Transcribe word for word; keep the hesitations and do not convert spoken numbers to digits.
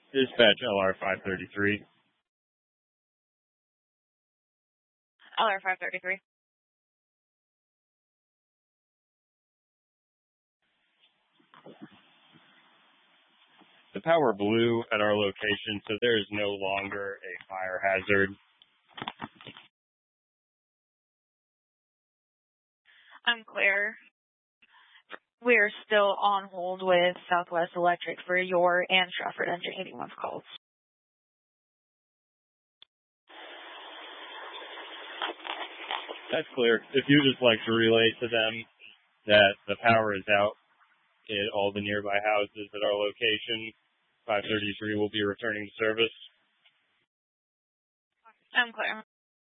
Dispatch L R five thirty-three. L R five thirty-three. The power blew at our location, so there is no longer a fire hazard. Unclear. We are still on hold with Southwest Electric for your and Stratford Engine eighty-one's calls. That's clear. If you just like to relay to them that the power is out in all the nearby houses at our location, five thirty-three will be returning to service. Unclear.